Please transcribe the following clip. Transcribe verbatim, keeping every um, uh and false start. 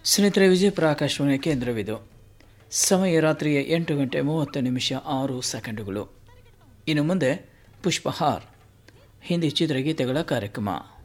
ಸ್ನೇಹಿತರೆ, ವಿಜಯಪುರ ಆಕಾಶವಾಣಿ ಕೇಂದ್ರವಿದು. ಸಮಯ ರಾತ್ರಿಯ ಎಂಟು ಗಂಟೆ ಮೂವತ್ತು ನಿಮಿಷ ಆರು ಸೆಕೆಂಡುಗಳು. ಇನ್ನು ಮುಂದೆ ಪುಷ್ಪಹಾರ್ ಹಿಂದಿ ಚಿತ್ರಗೀತೆಗಳ ಕಾರ್ಯಕ್ರಮ.